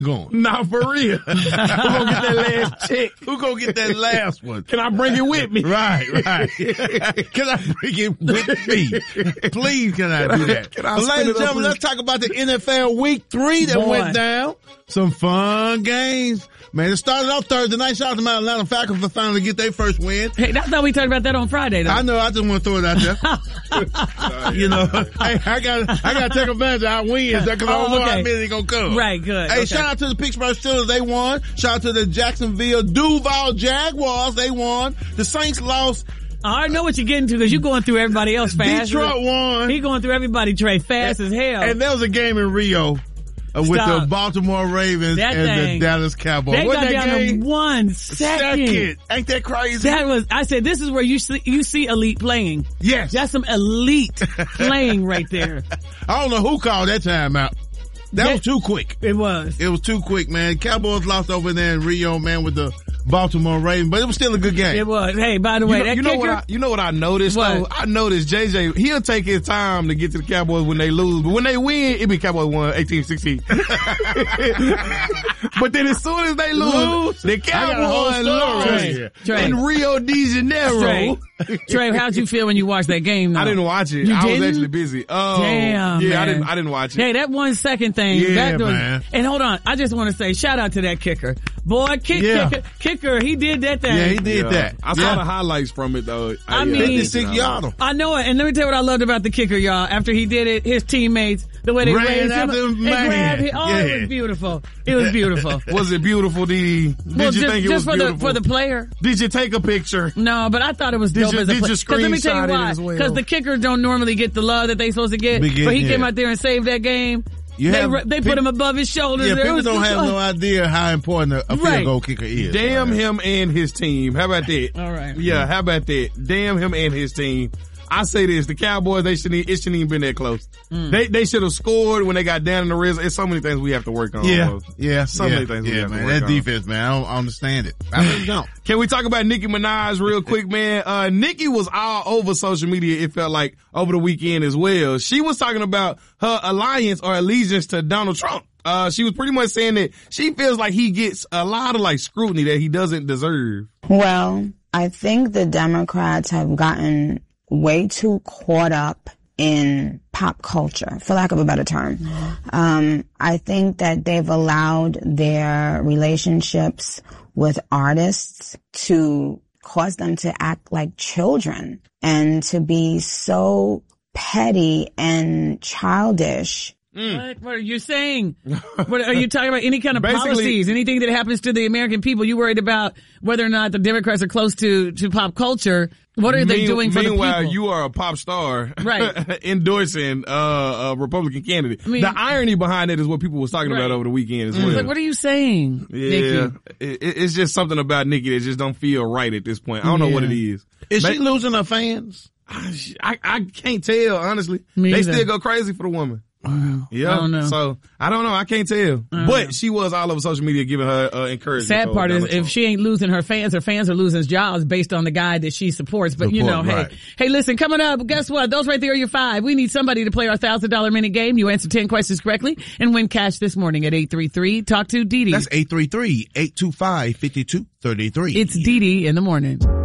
going? Nah, for real. Who gonna get that last check? Who gonna get that last one? Can I bring it with me? Right. Can I bring it with me? Please, can I do that? Ladies and gentlemen, let's talk about the NFL Week 3 that went down. Some fun games. Man, it started off Thursday night. Shout out to my Atlanta Falcons for finally get their first win. Hey, I thought we talked about that on Friday, though. I know. I just want to throw it out there. You know, hey, I got to take advantage of our wins because I don't know how many gonna come. Right, good. Hey, shout out to the Pittsburgh Steelers. They won. Shout out to the Jacksonville Duval Jaguars. They won. The Saints lost. I already know what you're getting to because you're going through everybody else fast. Detroit won. He going through everybody, Trey, fast as hell. And there was a game in Rio. With the Baltimore Ravens and the Dallas Cowboys. They got down to 1 second. Ain't that crazy? I said, this is where you see elite playing. Yes. That's some elite playing right there. I don't know who called that timeout. That was too quick. It was. It was too quick, man. Cowboys lost over there in Rio, man, with the Baltimore Ravens, but it was still a good game. It was. Hey, by the way, you know what I noticed though? I noticed JJ, he'll take his time to get to the Cowboys when they lose, but when they win, it be Cowboys won 18-16. But then as soon as they lose, the Cowboys lost in Rio de Janeiro. Trey, how'd you feel when you watched that game though? I didn't watch it. I was actually busy. Damn, yeah, man. I didn't watch it. Hey, that 1 second thing. Yeah, man. And hold on, I just want to say shout out to that kicker. Boy, kicker, he did that thing. Yeah, he did that. I saw the highlights from it though. I mean, 56-yarder. I know it. And let me tell you what I loved about the kicker, y'all. After he did it, his teammates, the way they raised him, it was beautiful. It was beautiful. Was it beautiful, Dee? Did you think it was beautiful? For the player? Did you take a picture? No, but I thought it was dope as a player. Did you screenshot let me tell you why. it as well? Because the kickers don't normally get the love that they supposed to get. But he came out there and saved that game. They put him above his shoulders. Yeah, people don't have no idea how important a field goal kicker is. Damn him and his team. How about that? All right. Yeah, how about that? Damn him and his team. I say this, the Cowboys, it shouldn't even been that close. They should have scored when they got down in the wrist. It's so many things we have to work on. So many things we have to work on. That defense, man, I don't understand it. I really don't. Can we talk about Nicki Minaj real quick, man? Nicki was all over social media, it felt like, over the weekend as well. She was talking about her alliance or allegiance to Donald Trump. She was pretty much saying that she feels like he gets a lot of scrutiny that he doesn't deserve. Well, I think the Democrats have gotten way too caught up in pop culture, for lack of a better term. I think that they've allowed their relationships with artists to cause them to act like children and to be so petty and childish. What are you saying? What are you talking about? Any kind of policies? Anything that happens to the American people? You worried about whether or not the Democrats are close to pop culture? What are they doing for the people? Meanwhile, you are a pop star, right? Endorsing a Republican candidate. I mean, the irony behind it is what people was talking about over the weekend as well. Like, what are you saying? Yeah, it's just something about Nicki that just don't feel right at this point. I don't know what it is. Is she losing her fans? I can't tell, honestly. They still go crazy for the woman. Yeah, I don't know. So I don't know. I can't tell. But she was all over social media giving her encouragement. Sad part is if she ain't losing her fans are losing jobs based on the guy that she supports. But hey, listen, coming up, guess what? Those right there are your 5. We need somebody to play our $1,000 minute game. You answer 10 questions correctly and win cash this morning at 833. Talk to Dee Dee. That's 833-825-5233. It's Dee Dee in the morning.